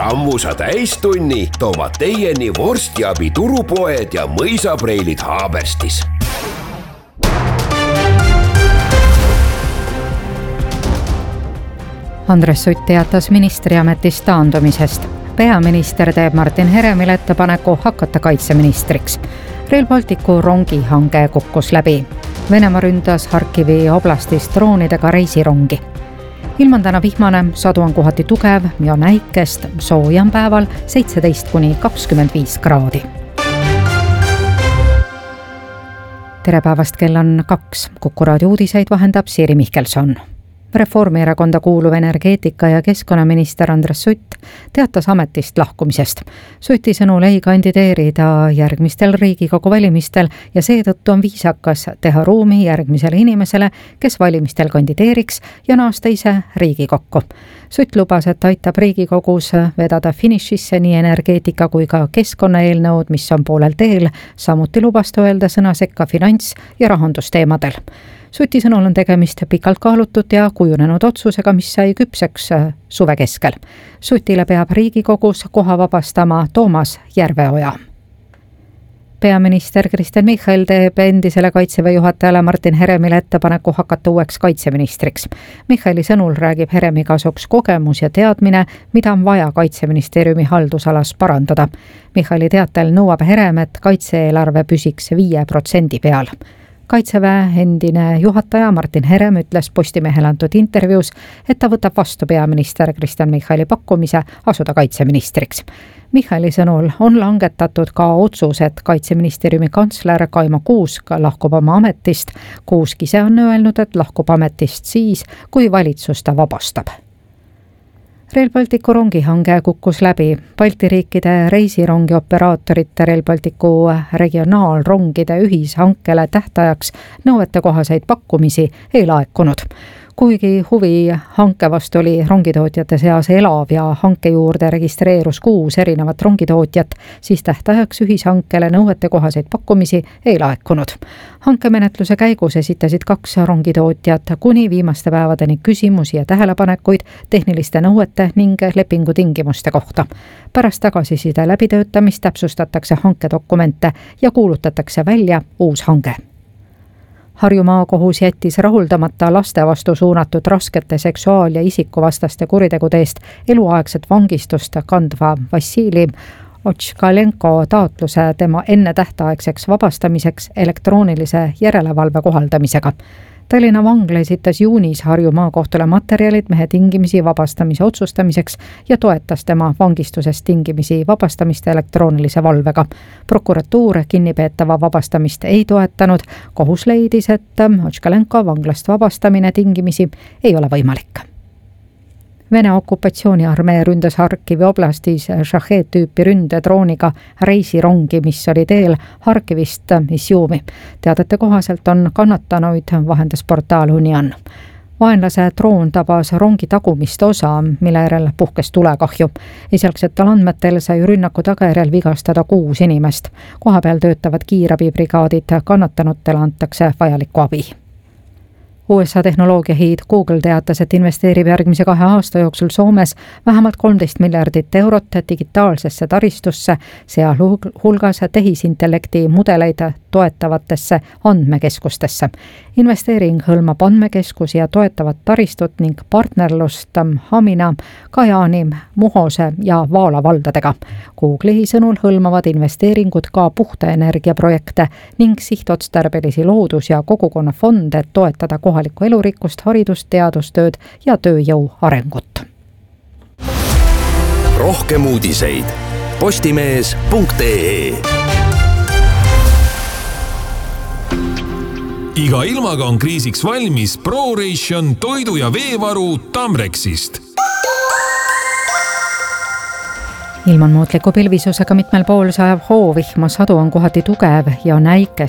Rammusa täistunni toovad teieni vorstiabi turupoed ja mõisapreilid Haaberstis. Andres Sutt teatas ministriametist taandumisest. Peaminister teeb Martin Heremile ettepaneku hakata kaitseministriks. Rail Balticu rongihange kukkus läbi. Venemaa ründas Harkivi oblastis droonidega reisirongi. Ilm on täna vihmane, sadu on kohati tugev ja näikest, soojem päeval 17–25 kraadi. Tere päevast, kell on 2. Kuku raadio uudiseid vahendab Siiri Mihkelson. Reformierakonda kuuluv energeetika- ja keskkonnaminister Andres Sutt teatas ametist lahkumisest. Sutti sõnul ei kandideerida järgmistel Riigikogu valimistel ja seetõttu on viisakas teha ruumi järgmisele inimesele, kes valimistel kandideeriks ja naasta ise Riigikokku. Sutt lubas, et aitab Riigikogus vedada finišisse nii energeetika kui ka keskkonnaeelnõud, mis on poolel teel, samuti lubas ta öelda sõna sekka finants- ja rahandusteemadel. Suti sõnul on tegemist pikalt kaalutud ja kujunenud otsusega, mis sai küpseks suve keskel. Sutile peab Riigikogus koha vabastama Toomas Järveoja. Peaminister Kristen Michal teeb endisele kaitseväe juhatajale Martin Heremile ettepaneku hakata uueks kaitseministriks. Michali sõnul räägib Heremi kasuks kogemus ja teadmine, mida on vaja kaitseministeeriumi haldusalas parandada. Michali teatel nõuab Herem, et kaitse-eelarve püsiks 5% peal. Kaitseväe endine juhataja Martin Herem ütles Postimehele antud intervjuus, et ta võtab vastu peaminister Kristen Michali pakkumise asuda kaitseministriks. Michali sõnul on langetatud ka otsus, et kaitseministeeriumi kantsler Kaimo Kuusk lahkub oma ametist. Kuusk ise on öelnud, et lahkub ametist siis, kui valitsus ta vabastab. Rail Balticu rongihange kukkus läbi. Balti riikide reisirongi operaatorite Rail Balticu regionaalrongide ühishankele tähtajaks nõuetekohaseid pakkumisi ei laekunud. Kuigi huvi hanke vastu oli rongitootjate seas elav ja hanke juurde registreerus 6 erinevat rongitootjat, siis tähtajaks ühishankele nõuetekohaseid pakkumisi ei laekunud. Hankemenetluse käigus esitasid 2 rongitootjat kuni viimaste päevadeni küsimusi ja tähelepanekuid tehniliste nõuete ning lepingutingimuste kohta. Pärast tagasiside läbitöötamist täpsustatakse hankedokumente ja kuulutatakse välja uus hange. Harju maakohus jättis rahuldamata laste vastu suunatud raskete seksuaal- ja isikuvastaste kuritegude eest eluaegset vangistust kandva Vassili Otškalenko taotluse tema enne tähtaegseks vabastamiseks elektroonilise järelevalve kohaldamisega. Tallinna vangla esitas juunis Harju maakohtule materjalid mehe tingimisi vabastamise otsustamiseks ja toetas tema vangistusest tingimisi vabastamist elektroonilise valvega. Prokuratuur kinnipeetava vabastamist ei toetanud. Kohus leidis, et Otškalenko vanglast vabastamine tingimisi ei ole võimalik. Vene okupatsiooniarmee ründas Harkivi oblastis Shahed-tüüpi ründedrooniga reisirongi, mis oli teel Harkivist Izjumi. Teadete kohaselt on kannatanuid, vahendas portaal Union. Vaenlase droon tabas rongi tagumist osa, mille järel puhkes tulekahju. Esialgsetel andmetel sai rünnaku tagajärjel vigastada 6 inimest. Kohapeal töötavad kiirabibrigaadid, kannatanutele antakse vajalikku abi. USA tehnoloogiahiid Google teatas, et investeerib järgmise 2 aasta jooksul Soomes vähemalt 13 miljardit eurot digitaalsesse taristusse, sealhulgas tehisintellekti mudeleid toetavatesse andmekeskustesse. Investeering hõlmab andmekeskusi ja toetavat taristut ning partnerlust Hamina, Kajani, Muhose ja Vaala valdadega. Google'i sõnul hõlmavad investeeringud ka puhta energiaprojekte ning sihtotstarbelisi loodus- ja kogukonnafonde, et toetada kohalikku elurikkust, haridust, teadustööd ja tööjõu arengut. Rohkem uudiseid postimees.ee. Iga ilmaga on kriisiks valmis ProRation toidu- ja veevaru Tamrexist. Ilm on muutliku pilvisusega mitmel pool sajav hoovihma, sadu on kohati tugev ja näikest